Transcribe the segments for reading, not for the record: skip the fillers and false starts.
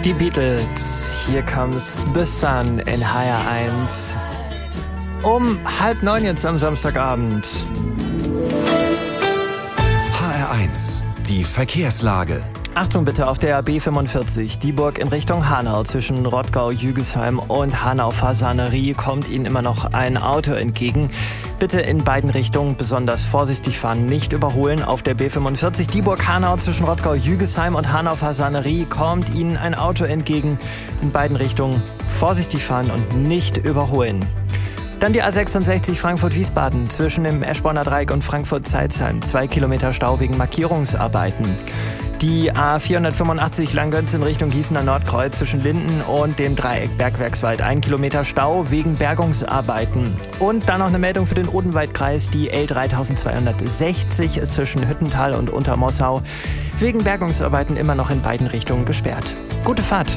Die Beatles, Here Comes the Sun in HR1. Um 8:30 jetzt am Samstagabend. HR1, die Verkehrslage. Achtung bitte auf der B45, Dieburg in Richtung Hanau. Zwischen Rottgau-Jügesheim und Hanau-Fasanerie kommt Ihnen immer noch ein Auto entgegen. Bitte in beiden Richtungen besonders vorsichtig fahren, nicht überholen. Auf der B45 Dieburg-Hanau zwischen Rottgau-Jügesheim und Hanau-Fasanerie kommt Ihnen ein Auto entgegen. In beiden Richtungen vorsichtig fahren und nicht überholen. Dann die A66 Frankfurt-Wiesbaden zwischen dem Eschborner Dreieck und Frankfurt-Zeilsheim. 2 Kilometer Stau wegen Markierungsarbeiten. Die A485 Langgötz in Richtung Gießener Nordkreuz zwischen Linden und dem Dreieck Bergwerkswald. 1 Kilometer Stau wegen Bergungsarbeiten. Und dann noch eine Meldung für den Odenwaldkreis. Die L3260 zwischen Hüttental und Untermossau. Wegen Bergungsarbeiten immer noch in beiden Richtungen gesperrt. Gute Fahrt!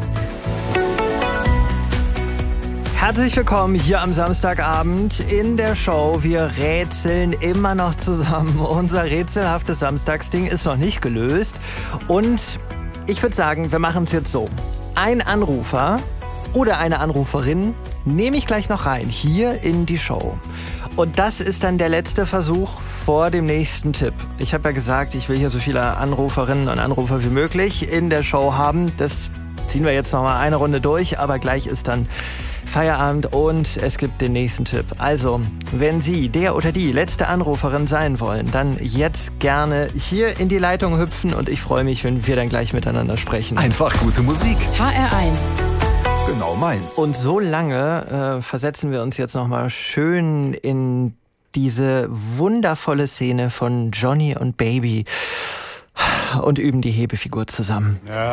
Herzlich willkommen hier am Samstagabend in der Show. Wir rätseln immer noch zusammen. Unser rätselhaftes Samstagsding ist noch nicht gelöst. Und ich würde sagen, wir machen es jetzt so. Ein Anrufer oder eine Anruferin nehme ich gleich noch rein, hier in die Show. Und das ist dann der letzte Versuch vor dem nächsten Tipp. Ich habe ja gesagt, ich will hier so viele Anruferinnen und Anrufer wie möglich in der Show haben. Das ziehen wir jetzt noch mal eine Runde durch, aber gleich ist dann Feierabend und es gibt den nächsten Tipp. Also, wenn Sie der oder die letzte Anruferin sein wollen, dann jetzt gerne hier in die Leitung hüpfen und ich freue mich, wenn wir dann gleich miteinander sprechen. Einfach gute Musik. HR1. Genau meins. Und so lange versetzen wir uns jetzt nochmal schön in diese wundervolle Szene von Johnny und Baby und üben die Hebefigur zusammen. Ja.